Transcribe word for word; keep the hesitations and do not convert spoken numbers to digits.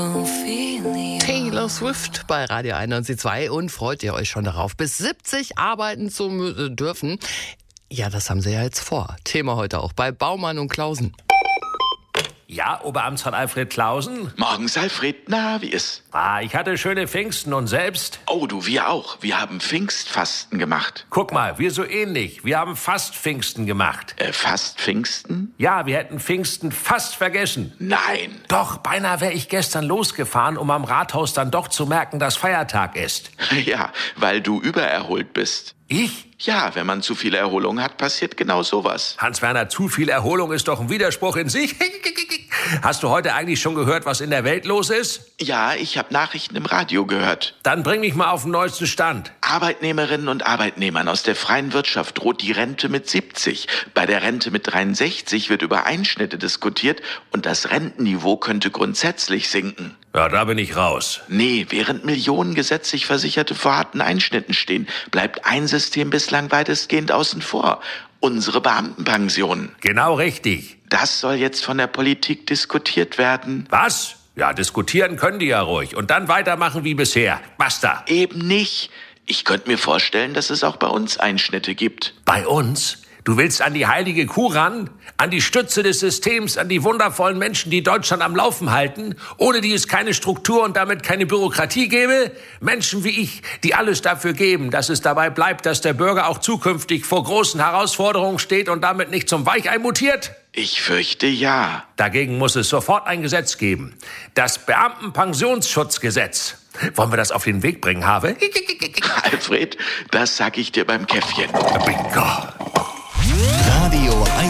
Taylor Swift bei Radio einundneunzig Komma zwei und freut ihr euch schon darauf, bis siebzig arbeiten zu mü- dürfen? Ja, das haben sie ja jetzt vor. Thema heute auch bei Baumann und Klausen. Ja, Oberamtsrat Alfred Klausen? Morgens, Alfred. Na, wie ist? Ah, ich hatte schöne Pfingsten und selbst? Oh, du, wir auch. Wir haben Pfingstfasten gemacht. Guck mal, wir so ähnlich. Wir haben fast Pfingsten gemacht. Äh, fast Pfingsten? Ja, wir hätten Pfingsten fast vergessen. Nein. Doch, beinahe wäre ich gestern losgefahren, um am Rathaus dann doch zu merken, dass Feiertag ist. Ja, weil du übererholt bist. Ich? Ja, wenn man zu viel Erholung hat, passiert genau sowas. Hans-Werner, zu viel Erholung ist doch ein Widerspruch in sich. Hast du heute eigentlich schon gehört, was in der Welt los ist? Ja, ich habe Nachrichten im Radio gehört. Dann bring mich mal auf den neuesten Stand. Arbeitnehmerinnen und Arbeitnehmern aus der freien Wirtschaft droht die Rente mit siebzig. Bei der Rente mit dreiundsechzig wird über Einschnitte diskutiert und das Rentenniveau könnte grundsätzlich sinken. Ja, da bin ich raus. Nee, während Millionen gesetzlich Versicherte vor harten Einschnitten stehen, bleibt ein System bislang weitestgehend außen vor. Unsere Beamtenpensionen. Genau richtig. Das soll jetzt von der Politik diskutiert werden. Was? Ja, diskutieren können die ja ruhig. Und dann weitermachen wie bisher. Basta. Eben nicht. Ich könnte mir vorstellen, dass es auch bei uns Einschnitte gibt. Bei uns? Du willst an die heilige Kuh ran? An die Stütze des Systems, an die wundervollen Menschen, die Deutschland am Laufen halten, ohne die es keine Struktur und damit keine Bürokratie gäbe? Menschen wie ich, die alles dafür geben, dass es dabei bleibt, dass der Bürger auch zukünftig vor großen Herausforderungen steht und damit nicht zum Weichei mutiert? Ich fürchte ja. Dagegen muss es sofort ein Gesetz geben. Das Beamtenpensionsschutzgesetz. Wollen wir das auf den Weg bringen, Habe? Alfred, das sag ich dir beim Käffchen. Bingo. Radio